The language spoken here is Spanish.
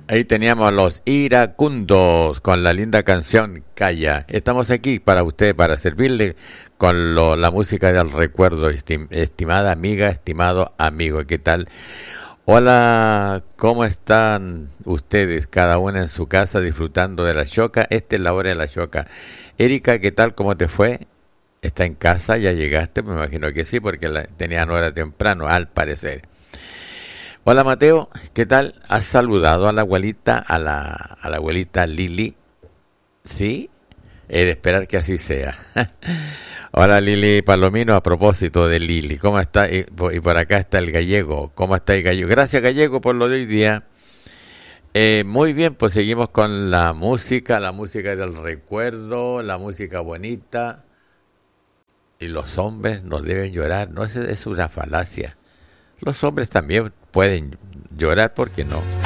Ahí teníamos a los iracundos con la linda canción Calla. Estamos aquí para usted, para servirle con la música del recuerdo, estimada amiga, estimado amigo. ¿Qué tal? Hola, ¿cómo están ustedes? Cada uno en su casa disfrutando de la choca. Esta es la hora de la choca. Erika, ¿qué tal? ¿Cómo te fue? ¿Está en casa? ¿Ya llegaste? Me imagino que sí, porque tenían hora temprano, al parecer. Hola Mateo, ¿qué tal? ¿Has saludado a la abuelita, a la abuelita Lili? ¿Sí? He de esperar que así sea. Hola Lili Palomino, a propósito de Lili, ¿cómo está? Y por acá está el gallego, ¿cómo está el gallego? Gracias gallego por lo de hoy día. Muy bien, pues seguimos con la música del recuerdo, la música bonita. Y los hombres no deben llorar, no, es una falacia. Los hombres también pueden llorar, ¿por qué no?